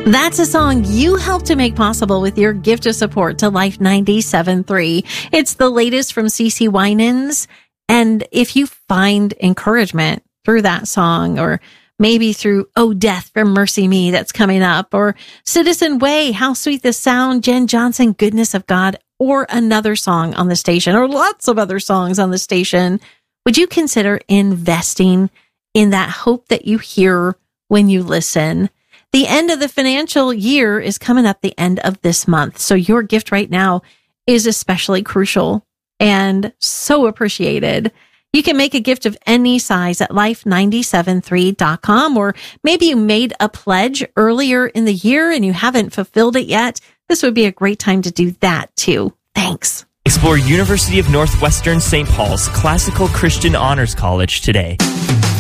That's a song you helped to make possible with your gift of support to Life 97.3. It's the latest from CeCe Winans. And if you find encouragement through that song, or maybe through Oh Death from Mercy Me that's coming up, or Citizen Way, How Sweet the Sound, Jen Johnson, Goodness of God, or another song on the station, or lots of other songs on the station, would you consider investing in that hope that you hear when you listen? The end of the financial year is coming up the end of this month. So your gift right now is especially crucial and so appreciated. You can make a gift of any size at life973.com, or maybe you made a pledge earlier in the year and you haven't fulfilled it yet. This would be a great time to do that too. Thanks. Explore University of Northwestern St. Paul's Classical Christian Honors College today.